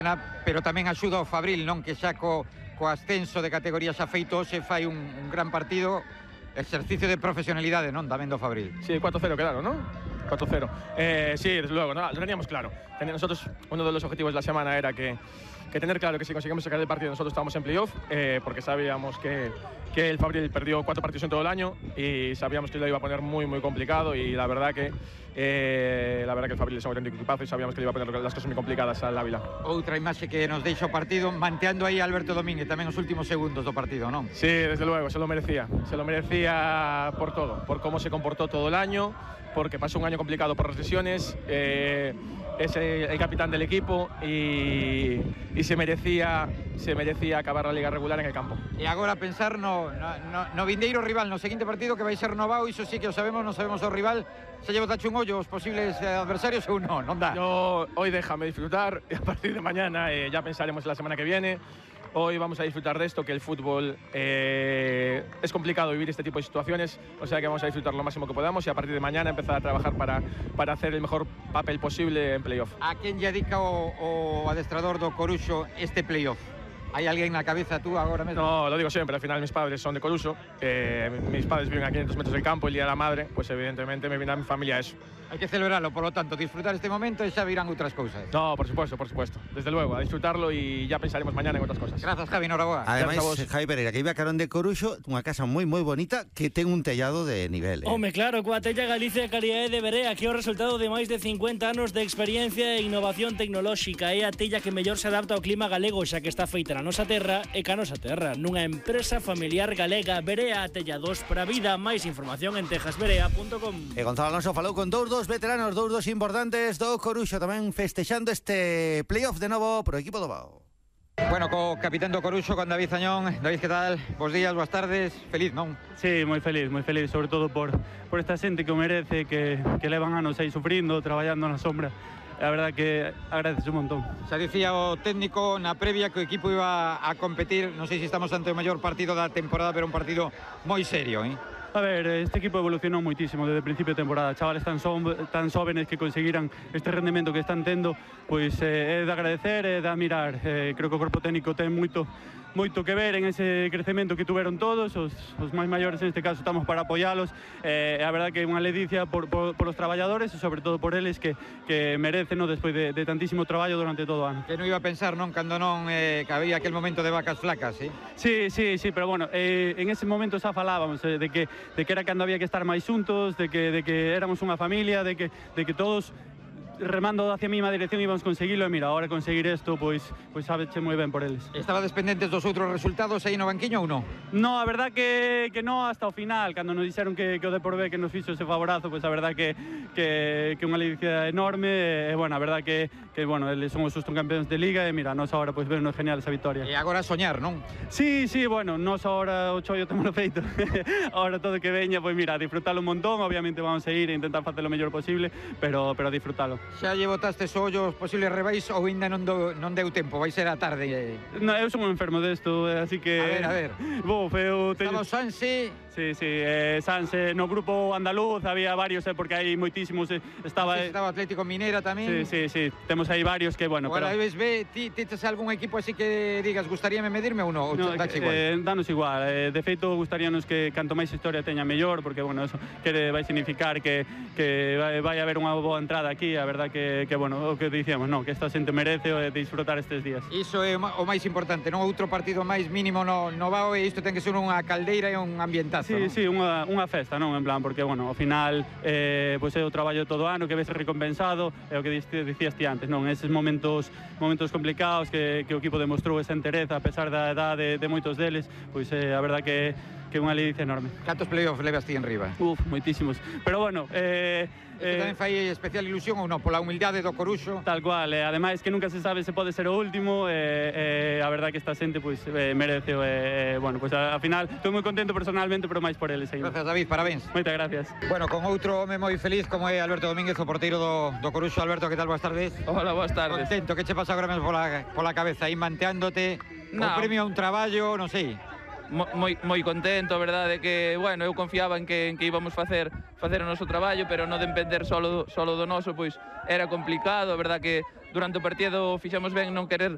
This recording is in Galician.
Pero tamén axuda o Fabril, non? Que xa co ascenso de categoría xa feito hoxe fai un gran partido, exercicio de profesionalidade, non? Tamén do Fabril. Sí, 4-0 quedaron, ¿no? 4-0. Sí, desde luego, ¿no? Lo teníamos claro. Nosotros, uno de los objetivos de la semana era que tener claro que si conseguimos sacar el partido nosotros estábamos en playoff, porque sabíamos que el Fabril perdió 4 partidos en todo el año y sabíamos que lo iba a poner muy complicado, y la verdad que el Fabril es un auténtico equipazo y sabíamos que le iba a poner las cosas muy complicadas al Ávila. Outra imaxe que nos deixa o partido, manteando aí Alberto Domínguez tamén os últimos segundos do partido, non? Sí, desde luego, se lo merecía por todo, por cómo se comportó todo el año, porque pasó un año complicado por las lesiones, es el capitán del equipo y se merecía acabar la liga regular en el campo. E agora pensar no vindeiro rival, no seguinte partido que vai ser Novao, iso sí que o sabemos, non sabemos o rival, se lle botache un ollo os posibles adversarios ou non dá. Yo hoy déjame disfrutar y a partir de mañana ya pensaremos en la semana que viene. Hoy vamos a disfrutar de esto, que el fútbol es complicado vivir este tipo de situaciones, o sea que vamos a disfrutar lo máximo que podamos y a partir de mañana empezar a trabajar para hacer el mejor papel posible en playoff. A quen lle dedica o adestrador do Coruxo este playoff? ¿Hay alguien en la cabeza tú ahora mismo? No, lo digo siempre, al final mis padres son de Coruso, mis padres viven a 500 metros del campo, el día de la madre, pues evidentemente me viene a mi familia eso. Hay que celebrarlo, por lo tanto, disfrutar este momento y ya virán otras cosas. No, por supuesto, desde luego, a disfrutarlo y ya pensaremos mañana en otras cosas. Gracias, Javi, enhorabuena. Además, Javi Pereira, que iba a Carón de Coruxo, unha casa moi bonita que ten un tellado de nivel. Home, claro, coa Tella Galicia Calidade de Berea, que é o resultado de máis de 50 anos de experiencia e innovación tecnolóxica. É a tella que mellor se adapta ao clima galego, xa que está feita na nosa terra e ca nosa terra, nunha empresa familiar galega. Berea, tellados para a vida. Máis información en tejasberea.com. E Gonzalo Alonso falou con dous veteranos, dous importantes do Coruxo, tamén festexando este playoff de novo pro equipo do Bao. Bueno, co capitán do Coruxo, con David Zañón. David, que tal? Bos días, boas tardes. Feliz, non? Sí, moi feliz, sobre todo por esta xente que o merece, que levan anos aí sufrindo, traballando na sombra. A verdad que agradeces un montón. Xa dicía o técnico na previa que o equipo iba a competir, non sei se estamos ante o mellor partido da temporada, pero un partido moi serio, ¿eh? A ver, este equipo evolucionou moitísimo desde o principio de temporada. Chavales tan xóvenes que conseguiran este rendemento que están tendo, pois é de agradecer, é de admirar. Creo que o corpo técnico ten moito que ver en ese crecemento que tuveron todos, os máis maiores en este caso estamos para apoialos. A verdad que é unha ledicia por os traballadores e sobre todo por eles que merecen, no, despois de tantísimo traballo durante todo o ano. Que non iba a pensar, non, cando non que había aquel momento de vacas flacas, ¿sí? Sí, pero bueno, en ese momento xa falábamos de que era cando había que estar máis xuntos, de que éramos unha familia, de que todos remando hacia a mesma dirección íbamos conseguilo, e mira, ahora conseguir isto, pois sabeche moi ben por eles. Estaba dependentes dos outros resultados aí no banquiño ou non? No, a verdad que non hasta o final, cando nos dixeron que o Depor B que nos fixo ese favorazo, pois a verdad que unha ledicia enorme, e bueno, a verdad que bueno, eles son os campeóns de Liga, e mira, nos agora pois ven genial esa victoria. E agora soñar, non? Sí, bueno, nos agora o chollo temos feito. Agora todo que veña, pois mira, disfrutalo un montón, obviamente vamos a ir e intentar facer o mellor posible, pero disfrutalo. Xa lle botastes ollo os posibles rivais ou ainda non deu tempo, vai ser a tarde? No, eu son un enfermo desto, así que... A ver. Estamos Sanse... Sí, Sanse, no grupo andaluz había varios, porque hai moitísimos, estaba Atlético Mineira tamén. Sí, temos aí varios que, bueno... Agora, pero... ves, ti tes algún equipo así que digas, gustaríame medirme ou non? No, danos igual, de feito gustaríanos que canto máis historia teña mellor, porque, bueno, eso vai significar que vai haber unha boa entrada aquí, a verdad que bueno, o que dicíamos, no, que esta xente merece disfrutar estes días. Iso é o máis importante, non outro partido máis mínimo no Bao, e isto ten que ser unha caldeira e un ambientazo. Sí, unha festa, non? En plan, porque, bueno, ao final pois é o traballo todo o ano que ves recompensado, é o que dicías ti antes, non? Eses momentos complicados que o equipo demostrou esa entereza a pesar da edade de moitos deles, pois a verdad que é unha ledicia enorme. Cantos playoffs levas ti en riba? Moitísimos. Pero bueno, isto tamén fai especial ilusión ou non? Pola humildade do Coruxo? Tal cual, ademais que nunca se sabe se pode ser o último, a verdad que esta xente pois merece, bueno, pois ao final estou moi contento personalmente, pero máis por eles aí. Gracias, David, parabéns. Moitas gracias. Bueno, con outro home moi feliz como é Alberto Domínguez, o porteiro do Coruxo. Alberto, que tal? Boas tardes. Hola, boas tardes. Contento, que che pasa agora mesmo pola cabeza aí manteándote o premio a un traballo, non sei? Moi contento, a verdade que, bueno, eu confiaba en que íbamos facer o noso traballo, pero non depender solo do noso, pois era complicado, a verdade que durante o partido fixemos ben non querer